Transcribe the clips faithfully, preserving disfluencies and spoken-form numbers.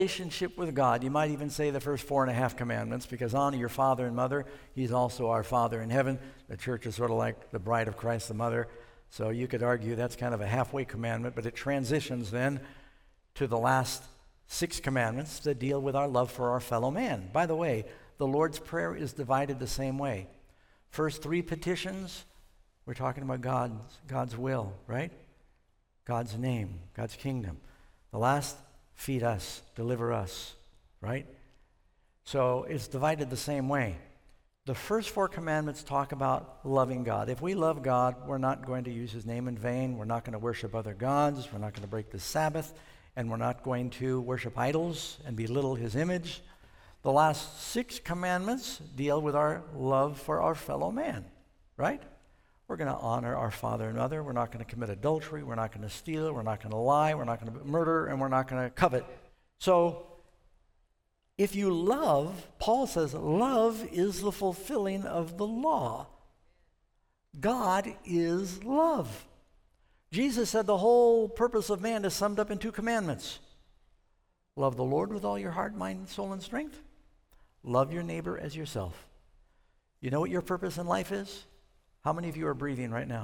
relationship with God. You might even say the first four and a half commandments, because honor your father and mother. He's also our Father in heaven. The church is sort of like the bride of Christ, the mother. So you could argue that's kind of a halfway commandment, but it transitions then to the last six commandments that deal with our love for our fellow man. By the way, the Lord's Prayer is divided the same way. First three petitions, we're talking about God's, God's will, right? God's name, God's kingdom. The last, feed us, deliver us, right? So it's divided the same way. The first four commandments talk about loving God. If we love God, we're not going to use his name in vain. We're not going to worship other gods. We're not going to break the Sabbath. And we're not going to worship idols and belittle his image. The last six commandments deal with our love for our fellow man, right? We're going to honor our father and mother. We're not going to commit adultery. We're not going to steal. We're not going to lie. We're not going to murder. And we're not going to covet. So if you love, Paul says, love is the fulfilling of the law. God is love. Jesus said the whole purpose of man is summed up in two commandments. Love the Lord with all your heart, mind, soul, and strength. Love your neighbor as yourself. You know what your purpose in life is? How many of you are breathing right now?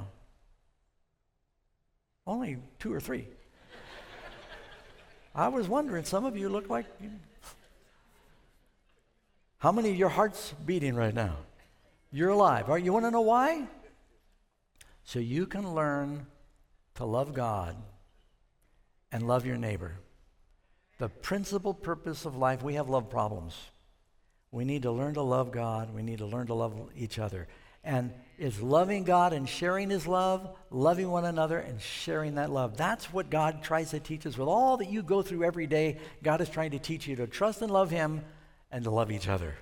Only two or three. I was wondering, some of you look like... You... How many of your heart's beating right now? You're alive. All right, you want to know why? So you can learn to love God and love your neighbor. The principal purpose of life, we have love problems. We need to learn to love God. We need to learn to love each other. And it's loving God and sharing his love, loving one another and sharing that love. That's what God tries to teach us. With all that you go through every day, God is trying to teach you to trust and love him and to love each other.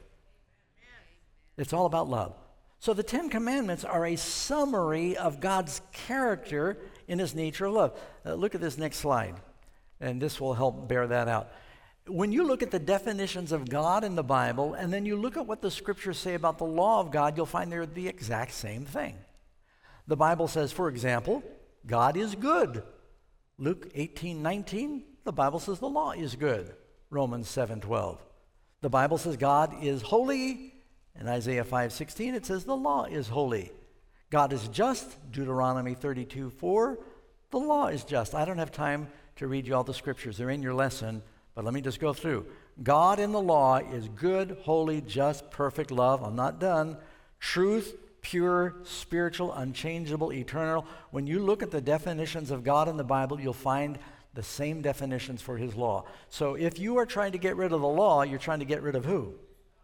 It's all about love. So the Ten Commandments are a summary of God's character in his nature of love. Uh, look at this next slide, and this will help bear that out. When you look at the definitions of God in the Bible, and then you look at what the scriptures say about the law of God, you'll find they're the exact same thing. The Bible says, for example, God is good. Luke eighteen nineteen, the Bible says the law is good. Romans seven twelve. The Bible says God is holy. In Isaiah five sixteen, it says the law is holy. God is just. Deuteronomy thirty-two four, the law is just. I don't have time to read you all the scriptures. They're in your lesson. But let me just go through. God in the law is good, holy, just, perfect love. I'm not done. Truth, pure, spiritual, unchangeable, eternal. When you look at the definitions of God in the Bible, you'll find the same definitions for his law. So if you are trying to get rid of the law, you're trying to get rid of who?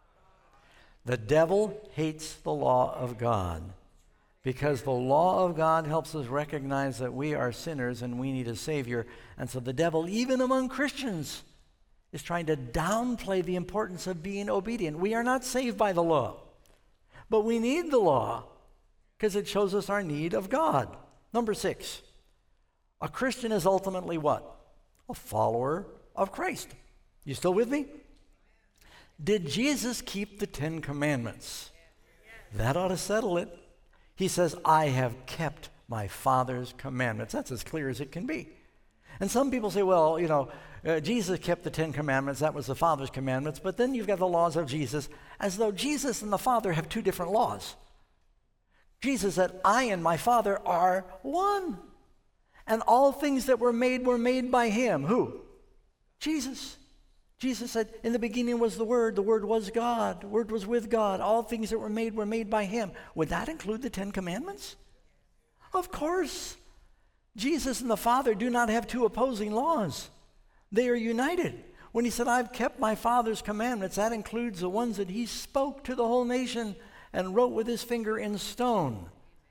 The devil hates the law of God, because the law of God helps us recognize that we are sinners and we need a Savior. And so the devil, even among Christians, is trying to downplay the importance of being obedient. We are not saved by the law, but we need the law because it shows us our need of God. Number six, a Christian is ultimately what? A follower of Christ. You still with me? Did Jesus keep the Ten Commandments? That ought to settle it. He says, I have kept my Father's commandments. That's as clear as it can be. And some people say, well, you know, uh, Jesus kept the Ten Commandments. That was the Father's commandments. But then you've got the laws of Jesus, as though Jesus and the Father have two different laws. Jesus said, I and my Father are one. And all things that were made were made by him. Who? Jesus. Jesus said, in the beginning was the Word. The Word was God. The Word was with God. All things that were made were made by him. Would that include the Ten Commandments? Of course. Jesus and the Father do not have two opposing laws. They are united. When he said, I've kept my Father's commandments, that includes the ones that he spoke to the whole nation and wrote with his finger in stone.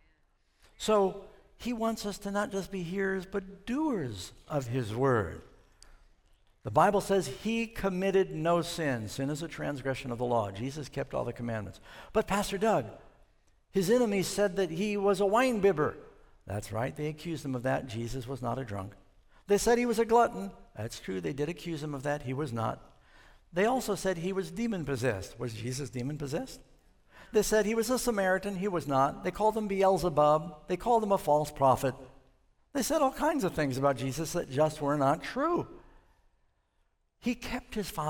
So he wants us to not just be hearers, but doers of his word. The Bible says he committed no sin. Sin is a transgression of the law. Jesus kept all the commandments. But Pastor Doug, his enemies said that he was a wine bibber. That's right, they accused him of that. Jesus was not a drunk. They said he was a glutton. That's true, they did accuse him of that. He was not. They also said he was demon-possessed. Was Jesus demon-possessed? They said he was a Samaritan. He was not. They called him Beelzebub. They called him a false prophet. They said all kinds of things about Jesus that just were not true. He kept his father.